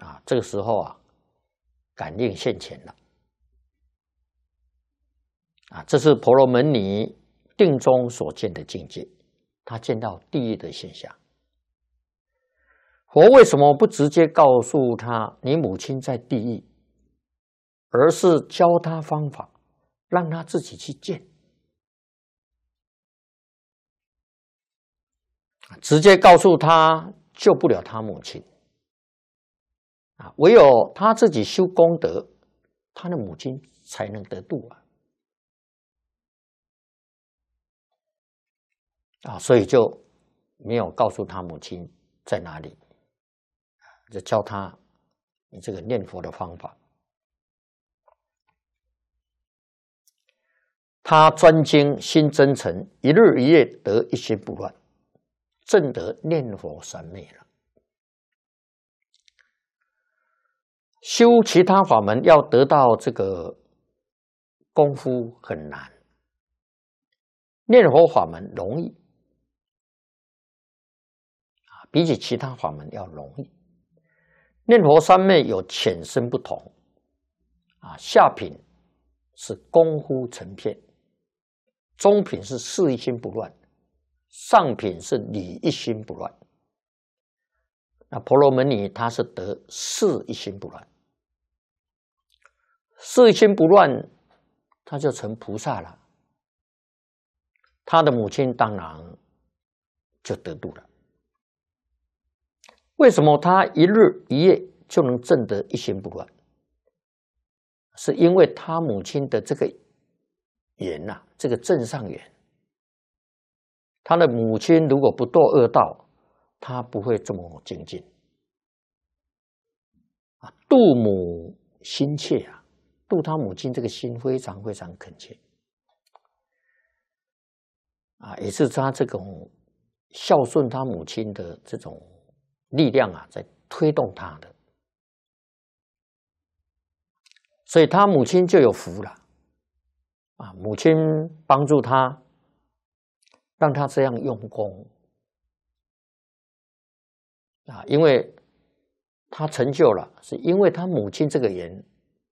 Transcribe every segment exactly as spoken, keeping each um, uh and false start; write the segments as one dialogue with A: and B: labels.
A: 啊，这个时候啊，感应现前了。啊，这是婆罗门尼定中所见的境界，他见到地狱的现象。佛为什么不直接告诉他你母亲在地狱，而是教他方法，让他自己去见？直接告诉他救不了他母亲啊，唯有他自己修功德，他的母亲才能得度啊！啊，所以就没有告诉他母亲在哪里，就教他你这个念佛的方法。他专精心真诚，一日一夜得一心不乱，证得念佛三昧了。修其他法门要得到这个功夫很难，念佛法门容易啊，比起其他法门要容易。念佛三昧有浅深不同啊，下品是功夫成片，中品是事一心不乱，上品是理一心不乱。那婆罗门尼他是得事一心不乱，事一心不乱，他就成菩萨了。他的母亲当然就得度了。为什么他一日一夜就能证得一心不乱？是因为他母亲的这个缘呐、啊，这个正上缘。他的母亲如果不堕恶道，他不会这么精进啊。度母心切啊，度他母亲这个心非常非常恳切啊，也是他这种孝顺他母亲的这种力量啊，在推动他的，所以他母亲就有福了啊！母亲帮助他，让他这样用功啊，因为他成就了，是因为他母亲这个缘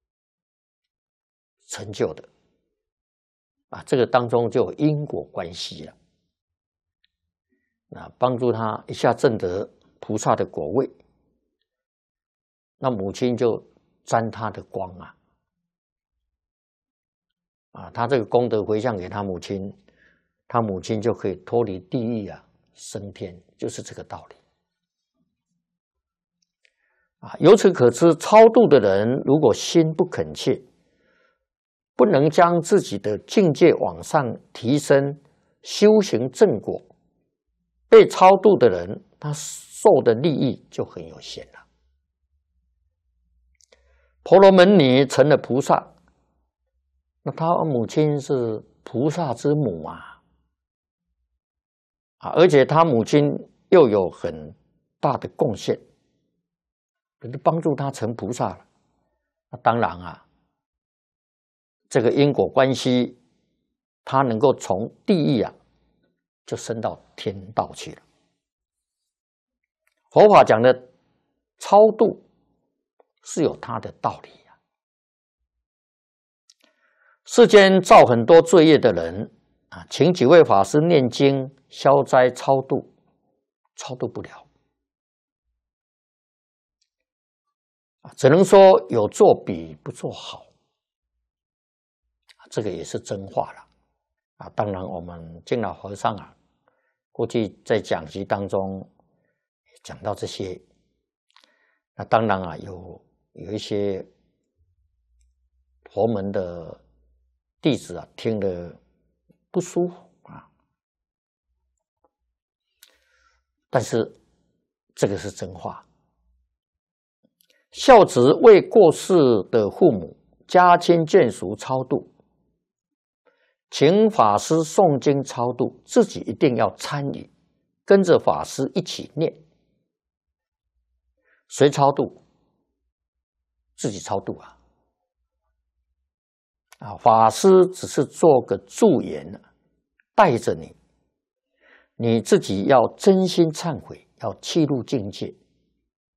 A: 成就的啊，这个当中就有因果关系了。那帮助他一下证得菩萨的果位，那母亲就沾他的光啊，啊，他这个功德回向给他母亲，他母亲就可以脱离地狱啊，升天，就是这个道理。啊，由此可知，超度的人如果心不恳切，不能将自己的境界往上提升，修行正果，被超度的人，他受的利益就很有限了。婆罗门尼成了菩萨，那他母亲是菩萨之母啊，啊，而且他母亲又有很大的贡献，帮助他成菩萨了。那当然啊，这个因果关系，他能够从地狱啊，就升到天道去了。佛法讲的超度是有它的道理啊。世间造很多罪业的人啊，请几位法师念经消灾超度，超度不了啊，只能说有做比不做好，这个也是真话了啊。当然，我们净老和尚啊，过去在讲集当中讲到这些，那当然啊，有有一些佛门的弟子啊，听得不舒服啊。但是这个是真话。孝子为过世的父母、家亲眷属超度，请法师诵经超度，自己一定要参与，跟着法师一起念。谁超度？自己超度啊！啊，法师只是做个助言，带着你，你自己要真心忏悔，要契入境界，